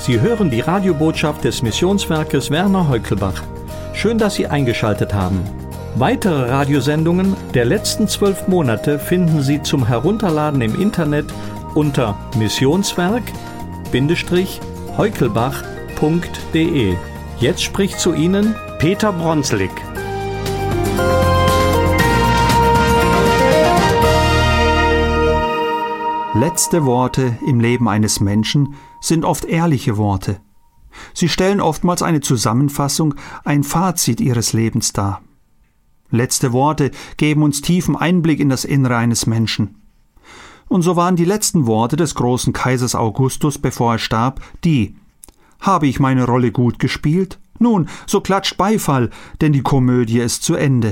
Sie hören die Radiobotschaft des Missionswerkes Werner Heukelbach. Schön, dass Sie eingeschaltet haben. Weitere Radiosendungen der letzten 12 Monate finden Sie zum Herunterladen im Internet unter missionswerk-heukelbach.de. Jetzt spricht zu Ihnen Peter Bronslik. Letzte Worte im Leben eines Menschen sind oft ehrliche Worte. Sie stellen oftmals eine Zusammenfassung, ein Fazit ihres Lebens dar. Letzte Worte geben uns tiefen Einblick in das Innere eines Menschen. Und so waren die letzten Worte des großen Kaisers Augustus, bevor er starb, die: Habe ich meine Rolle gut gespielt? Nun, so klatscht Beifall, denn die Komödie ist zu Ende.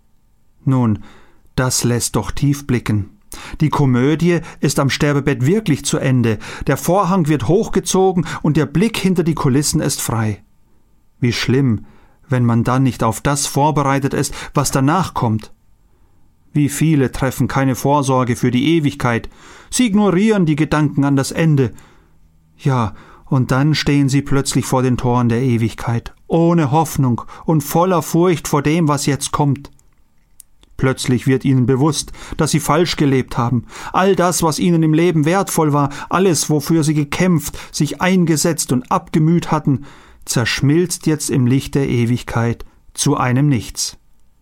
Nun, das lässt doch tief blicken. Die Komödie ist am Sterbebett wirklich zu Ende, der Vorhang wird hochgezogen und der Blick hinter die Kulissen ist frei. Wie schlimm, wenn man dann nicht auf das vorbereitet ist, was danach kommt. Wie viele treffen keine Vorsorge für die Ewigkeit, sie ignorieren die Gedanken an das Ende. Ja, und dann stehen sie plötzlich vor den Toren der Ewigkeit, ohne Hoffnung und voller Furcht vor dem, was jetzt kommt. Plötzlich wird ihnen bewusst, dass sie falsch gelebt haben. All das, was ihnen im Leben wertvoll war, alles, wofür sie gekämpft, sich eingesetzt und abgemüht hatten, zerschmilzt jetzt im Licht der Ewigkeit zu einem Nichts.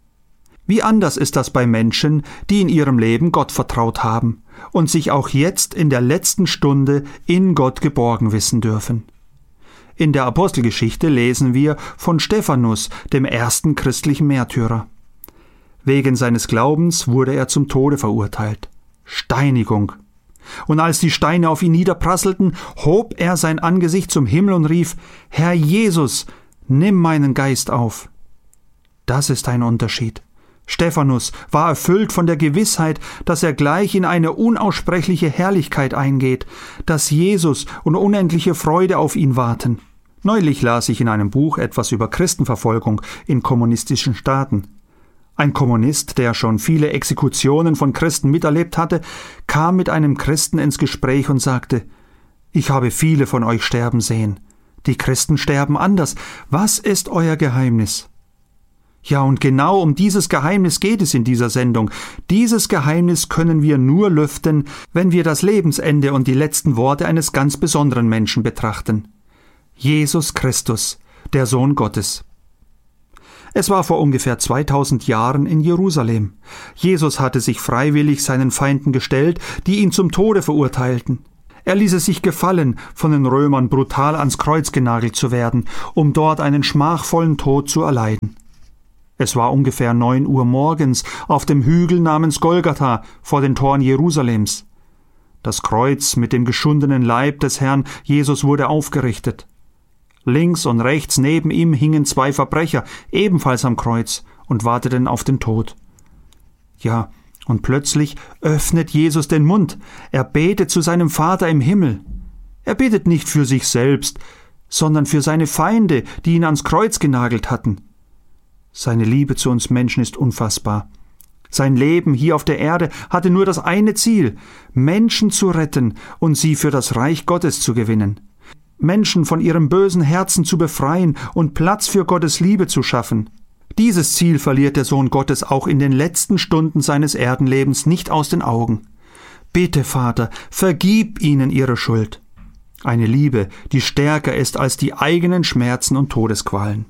Wie anders ist das bei Menschen, die in ihrem Leben Gott vertraut haben und sich auch jetzt in der letzten Stunde in Gott geborgen wissen dürfen. In der Apostelgeschichte lesen wir von Stephanus, dem ersten christlichen Märtyrer. Wegen seines Glaubens wurde er zum Tode verurteilt. Steinigung. Und als die Steine auf ihn niederprasselten, hob er sein Angesicht zum Himmel und rief: Herr Jesus, nimm meinen Geist auf. Das ist ein Unterschied. Stephanus war erfüllt von der Gewissheit, dass er gleich in eine unaussprechliche Herrlichkeit eingeht, dass Jesus und unendliche Freude auf ihn warten. Neulich las ich in einem Buch etwas über Christenverfolgung in kommunistischen Staaten. Ein Kommunist, der schon viele Exekutionen von Christen miterlebt hatte, kam mit einem Christen ins Gespräch und sagte: Ich habe viele von euch sterben sehen. Die Christen sterben anders. Was ist euer Geheimnis? Ja, und genau um dieses Geheimnis geht es in dieser Sendung. Dieses Geheimnis können wir nur lüften, wenn wir das Lebensende und die letzten Worte eines ganz besonderen Menschen betrachten. Jesus Christus, der Sohn Gottes. Es war vor ungefähr 2000 Jahren in Jerusalem. Jesus hatte sich freiwillig seinen Feinden gestellt, die ihn zum Tode verurteilten. Er ließ es sich gefallen, von den Römern brutal ans Kreuz genagelt zu werden, um dort einen schmachvollen Tod zu erleiden. Es war ungefähr 9 Uhr morgens auf dem Hügel namens Golgatha vor den Toren Jerusalems. Das Kreuz mit dem geschundenen Leib des Herrn Jesus wurde aufgerichtet. Links und rechts neben ihm hingen 2 Verbrecher, ebenfalls am Kreuz, und warteten auf den Tod. Ja, und plötzlich öffnet Jesus den Mund. Er betet zu seinem Vater im Himmel. Er betet nicht für sich selbst, sondern für seine Feinde, die ihn ans Kreuz genagelt hatten. Seine Liebe zu uns Menschen ist unfassbar. Sein Leben hier auf der Erde hatte nur das eine Ziel: Menschen zu retten und sie für das Reich Gottes zu gewinnen. Menschen von ihrem bösen Herzen zu befreien und Platz für Gottes Liebe zu schaffen. Dieses Ziel verliert der Sohn Gottes auch in den letzten Stunden seines Erdenlebens nicht aus den Augen. Bitte, Vater, vergib ihnen ihre Schuld. Eine Liebe, die stärker ist als die eigenen Schmerzen und Todesqualen.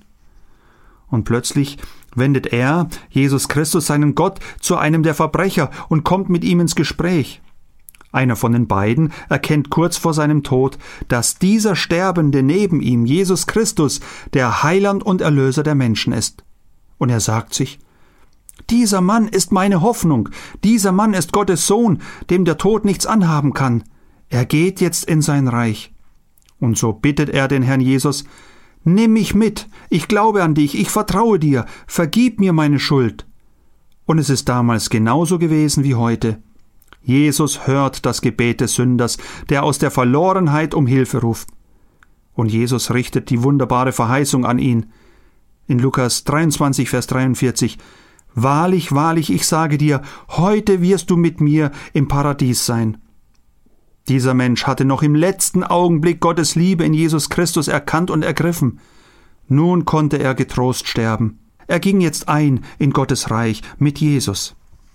Und plötzlich wendet er, Jesus Christus, seinen Gott zu einem der Verbrecher und kommt mit ihm ins Gespräch. Einer von den beiden erkennt kurz vor seinem Tod, dass dieser Sterbende neben ihm, Jesus Christus, der Heiland und Erlöser der Menschen ist. Und er sagt sich: Dieser Mann ist meine Hoffnung, dieser Mann ist Gottes Sohn, dem der Tod nichts anhaben kann. Er geht jetzt in sein Reich. Und so bittet er den Herrn Jesus: Nimm mich mit, ich glaube an dich, ich vertraue dir, vergib mir meine Schuld. Und es ist damals genauso gewesen wie heute. Jesus hört das Gebet des Sünders, der aus der Verlorenheit um Hilfe ruft. Und Jesus richtet die wunderbare Verheißung an ihn. In Lukas 23, Vers 43: Wahrlich, wahrlich, ich sage dir, heute wirst du mit mir im Paradies sein. Dieser Mensch hatte noch im letzten Augenblick Gottes Liebe in Jesus Christus erkannt und ergriffen. Nun konnte er getrost sterben. Er ging jetzt ein in Gottes Reich mit Jesus.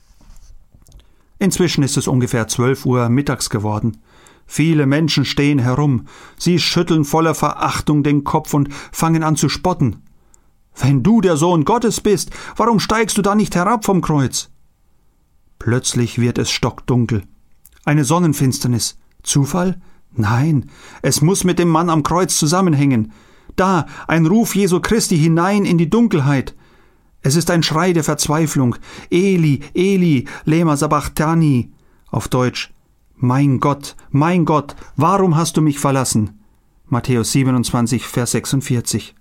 Inzwischen ist es ungefähr 12 Uhr mittags geworden. Viele Menschen stehen herum. Sie schütteln voller Verachtung den Kopf und fangen an zu spotten. »Wenn du der Sohn Gottes bist, warum steigst du da nicht herab vom Kreuz?« Plötzlich wird es stockdunkel. Eine Sonnenfinsternis. Zufall? Nein, es muss mit dem Mann am Kreuz zusammenhängen. Da, ein Ruf Jesu Christi hinein in die Dunkelheit. Es ist ein Schrei der Verzweiflung. Eli, Eli, lema sabachthani. Auf Deutsch, mein Gott, warum hast du mich verlassen? Matthäus 27, Vers 46.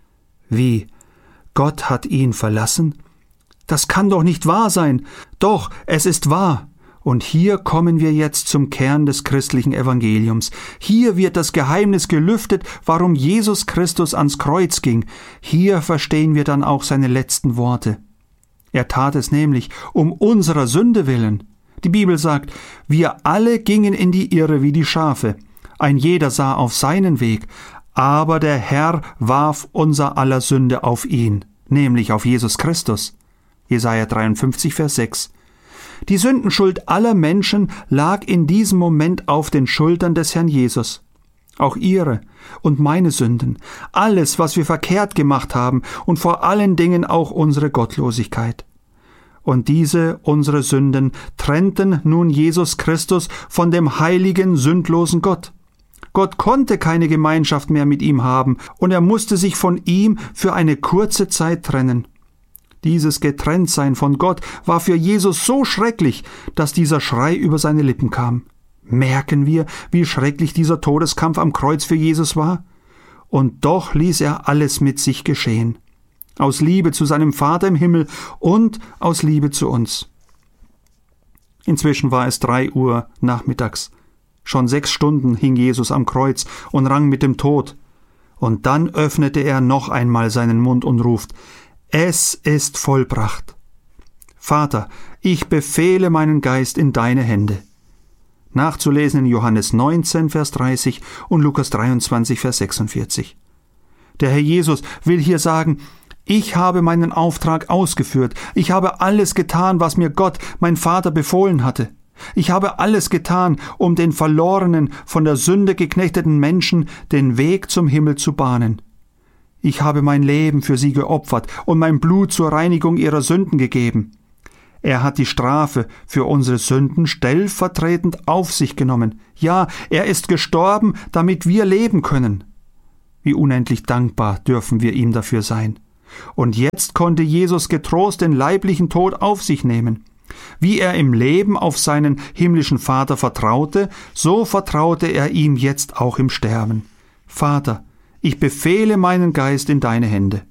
Wie? Gott hat ihn verlassen? Das kann doch nicht wahr sein. Doch, es ist wahr. Und hier kommen wir jetzt zum Kern des christlichen Evangeliums. Hier wird das Geheimnis gelüftet, warum Jesus Christus ans Kreuz ging. Hier verstehen wir dann auch seine letzten Worte. Er tat es nämlich um unserer Sünde willen. Die Bibel sagt, wir alle gingen in die Irre wie die Schafe. Ein jeder sah auf seinen Weg, aber der Herr warf unser aller Sünde auf ihn, nämlich auf Jesus Christus. Jesaja 53, Vers 6. Die Sündenschuld aller Menschen lag in diesem Moment auf den Schultern des Herrn Jesus. Auch ihre und meine Sünden, alles, was wir verkehrt gemacht haben und vor allen Dingen auch unsere Gottlosigkeit. Und diese, unsere Sünden, trennten nun Jesus Christus von dem heiligen, sündlosen Gott. Gott konnte keine Gemeinschaft mehr mit ihm haben und er musste sich von ihm für eine kurze Zeit trennen. Dieses Getrenntsein von Gott war für Jesus so schrecklich, dass dieser Schrei über seine Lippen kam. Merken wir, wie schrecklich dieser Todeskampf am Kreuz für Jesus war? Und doch ließ er alles mit sich geschehen. Aus Liebe zu seinem Vater im Himmel und aus Liebe zu uns. Inzwischen war es 3 Uhr nachmittags. Schon 6 Stunden hing Jesus am Kreuz und rang mit dem Tod. Und dann öffnete er noch einmal seinen Mund und ruft, »Es ist vollbracht. Vater, ich befehle meinen Geist in deine Hände.« Nachzulesen in Johannes 19, Vers 30 und Lukas 23, Vers 46. Der Herr Jesus will hier sagen, ich habe meinen Auftrag ausgeführt. Ich habe alles getan, was mir Gott, mein Vater, befohlen hatte. Ich habe alles getan, um den verlorenen, von der Sünde geknechteten Menschen den Weg zum Himmel zu bahnen. Ich habe mein Leben für sie geopfert und mein Blut zur Reinigung ihrer Sünden gegeben. Er hat die Strafe für unsere Sünden stellvertretend auf sich genommen. Ja, er ist gestorben, damit wir leben können. Wie unendlich dankbar dürfen wir ihm dafür sein. Und jetzt konnte Jesus getrost den leiblichen Tod auf sich nehmen. Wie er im Leben auf seinen himmlischen Vater vertraute, so vertraute er ihm jetzt auch im Sterben. Vater, ich befehle meinen Geist in deine Hände.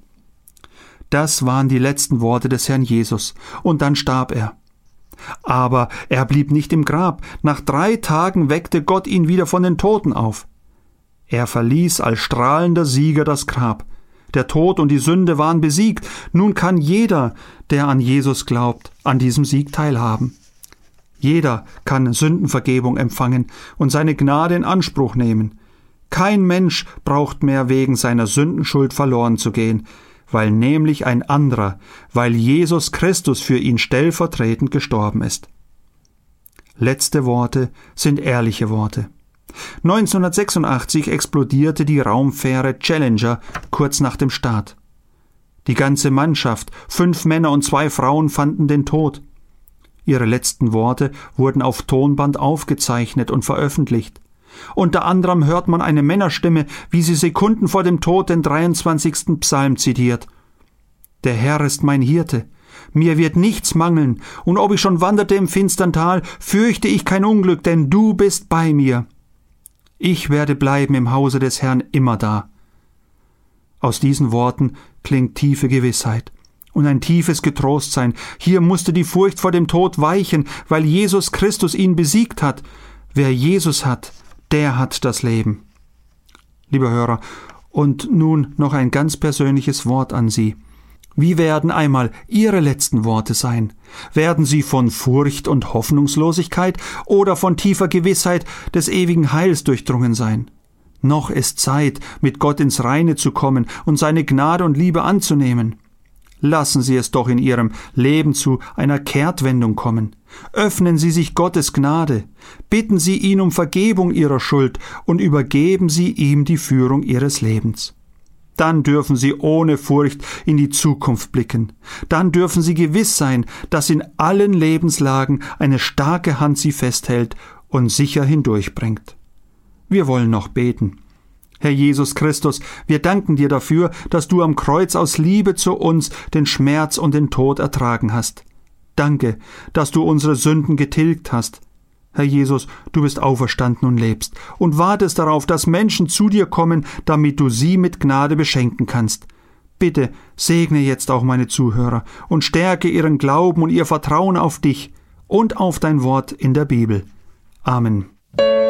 Das waren die letzten Worte des Herrn Jesus, und dann starb er. Aber er blieb nicht im Grab. Nach 3 Tagen weckte Gott ihn wieder von den Toten auf. Er verließ als strahlender Sieger das Grab. Der Tod und die Sünde waren besiegt. Nun kann jeder, der an Jesus glaubt, an diesem Sieg teilhaben. Jeder kann Sündenvergebung empfangen und seine Gnade in Anspruch nehmen. Kein Mensch braucht mehr wegen seiner Sündenschuld verloren zu gehen, weil nämlich ein anderer, weil Jesus Christus für ihn stellvertretend gestorben ist. Letzte Worte sind ehrliche Worte. 1986 explodierte die Raumfähre Challenger kurz nach dem Start. Die ganze Mannschaft, 5 Männer und 2 Frauen fanden den Tod. Ihre letzten Worte wurden auf Tonband aufgezeichnet und veröffentlicht. Unter anderem hört man eine Männerstimme, wie sie Sekunden vor dem Tod den 23. Psalm zitiert. Der Herr ist mein Hirte. Mir wird nichts mangeln, und ob ich schon wanderte im finstern Tal, fürchte ich kein Unglück, denn du bist bei mir. Ich werde bleiben im Hause des Herrn immerdar. Aus diesen Worten klingt tiefe Gewissheit und ein tiefes Getrostsein. Hier musste die Furcht vor dem Tod weichen, weil Jesus Christus ihn besiegt hat. Wer Jesus hat, der hat das Leben. Lieber Hörer, und nun noch ein ganz persönliches Wort an Sie. Wie werden einmal Ihre letzten Worte sein? Werden sie von Furcht und Hoffnungslosigkeit oder von tiefer Gewissheit des ewigen Heils durchdrungen sein? Noch ist Zeit, mit Gott ins Reine zu kommen und seine Gnade und Liebe anzunehmen. Lassen Sie es doch in Ihrem Leben zu einer Kehrtwendung kommen. Öffnen Sie sich Gottes Gnade. Bitten Sie ihn um Vergebung Ihrer Schuld und übergeben Sie ihm die Führung Ihres Lebens. Dann dürfen Sie ohne Furcht in die Zukunft blicken. Dann dürfen Sie gewiss sein, dass in allen Lebenslagen eine starke Hand Sie festhält und sicher hindurchbringt. Wir wollen noch beten. Herr Jesus Christus, wir danken dir dafür, dass du am Kreuz aus Liebe zu uns den Schmerz und den Tod ertragen hast. Danke, dass du unsere Sünden getilgt hast. Herr Jesus, du bist auferstanden und lebst und wartest darauf, dass Menschen zu dir kommen, damit du sie mit Gnade beschenken kannst. Bitte segne jetzt auch meine Zuhörer und stärke ihren Glauben und ihr Vertrauen auf dich und auf dein Wort in der Bibel. Amen.